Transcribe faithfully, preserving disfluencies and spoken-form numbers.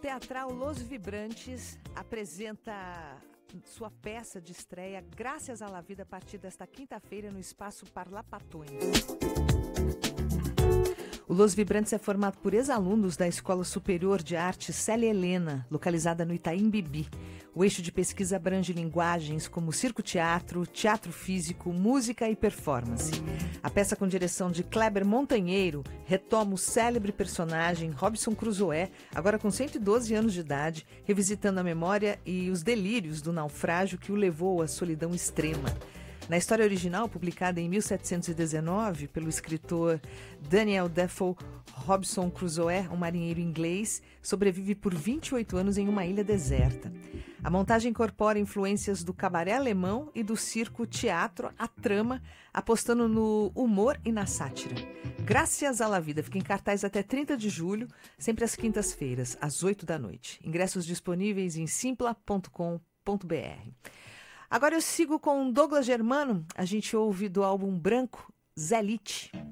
Teatral Los Vibrantes apresenta sua peça de estreia Graças à la Vida a partir desta quinta-feira no Espaço Parlapatões. O Los Vibrantes é formado por ex-alunos da Escola Superior de Arte Célia Helena, localizada no Itaim Bibi. O eixo de pesquisa abrange linguagens como circo-teatro, teatro físico, música e performance. A peça, com direção de Kleber Montanheiro, retoma o célebre personagem Robinson Crusoe, agora com cento e doze anos de idade, revisitando a memória e os delírios do naufrágio que o levou à solidão extrema. Na história original, publicada em mil setecentos e dezenove pelo escritor Daniel Defoe, Robinson Crusoe, um marinheiro inglês, sobrevive por vinte e oito anos em uma ilha deserta. A montagem incorpora influências do cabaré alemão e do circo-teatro à trama, apostando no humor e na sátira. Graças à la Vida fica em cartaz até trinta de julho, sempre às quintas-feiras, às oito da noite. Ingressos disponíveis em simpla ponto com ponto b r. Agora eu sigo com Douglas Germano, a gente ouve do álbum Branco, Zelite.